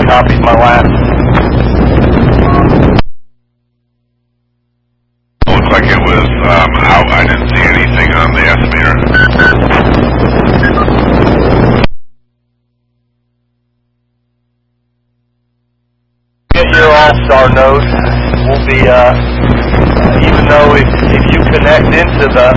copied my last. Looks like it was out. I didn't see anything on the estimator. Get your all-star node. Will be, even though if you connect into the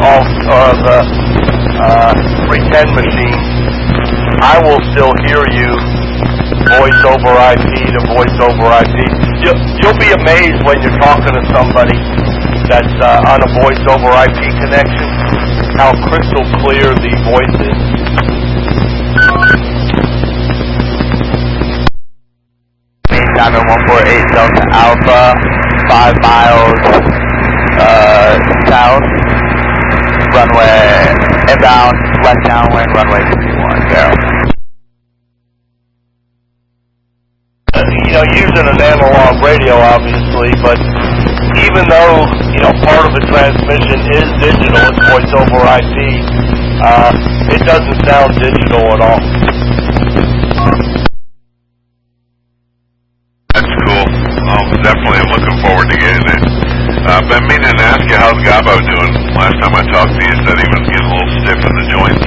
pretend machine, I will still hear you voice over IP to voice over IP. You'll be amazed when you're talking to somebody that's on a voice over IP connection, how crystal clear the voice is. Diamond 148 Delta Alpha, 5 miles south, runway inbound, left downwind, runway 310. Using an analog radio, obviously, but even though, part of the transmission is digital, it's voice over IP, it doesn't sound digital at all. That's cool. Definitely looking forward to getting it. Been meaning to ask you, how's Gabo doing? Last time I talked to you, said he was getting a little stiff in the joints.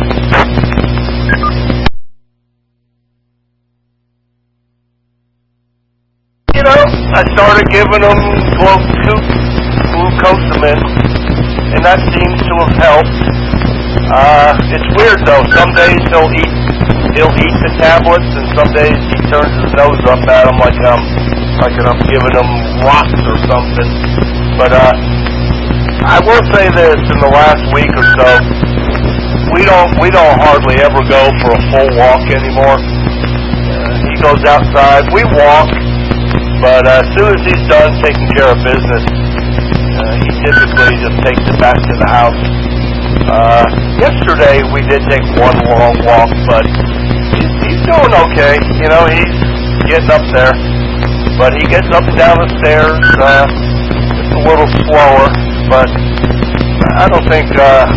I started giving him glucosamine, and that seems to have helped. It's weird though. Some days he'll eat the tablets, and some days he turns his nose up at them like I'm giving him rocks or something. But I will say this: in the last week or so, we don't hardly ever go for a full walk anymore. He goes outside, we walk. But as soon as he's done taking care of business, he typically just takes it back to the house. Yesterday we did take one long walk, but he's doing okay. He's getting up there. But he gets up and down the stairs just a little slower. But I don't think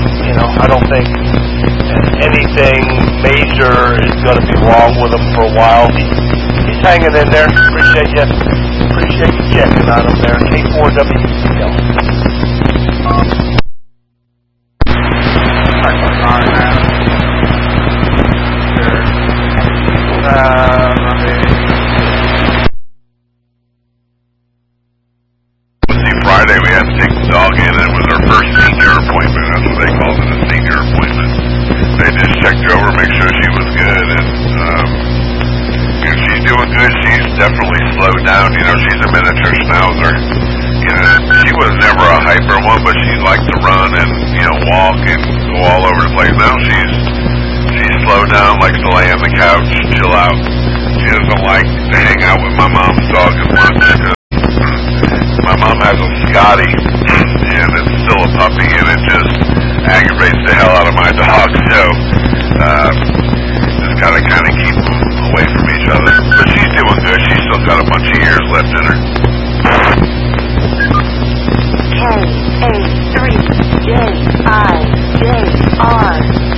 anything major is going to be wrong with him for a while. He's hanging in there. Appreciate you checking on him there. K4WCL. Friday we had to take the dog in, and it was our first senior appointment. That's what they called it, a senior appointment. They just checked her over, make sure she was good, and if she's doing good, she's definitely slowed down. She's a miniature schnauzer. She was never a hyper one, but she liked to run and, walk and go all over the place. Now she's slowed down, likes to lay on the couch, chill out. She doesn't like to hang out with my mom's dog as much, because my mom has a Scotty, and it's still a puppy, and it just aggravates the hell out of my dog. So, just gotta kind of keep them away from each other. But she's doing good. She's still got a bunch of years left in her. K-A-3-J-I-J-R.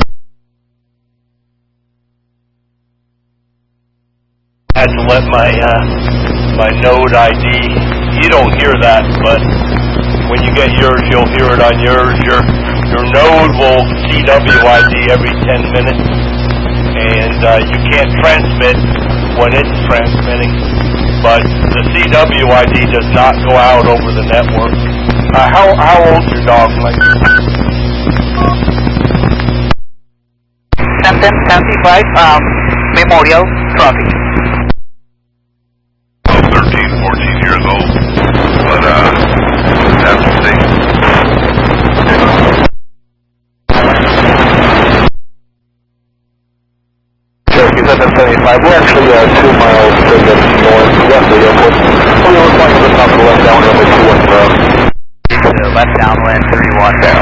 Had to let my node ID. You don't hear that, but when you get yours, you'll hear it on yours. Your node will CWID every 10 minutes, and you can't transmit when it's transmitting. But the CWID does not go out over the network. How old's your dog, Mike? 75, Memorial Trophy. 13, 14 years old. But, that's what they... Cherokee 775, we're actually 2 miles to the north, west of the airport. We were flying to the top of the left downwind, runway 210. Left downwind, 310.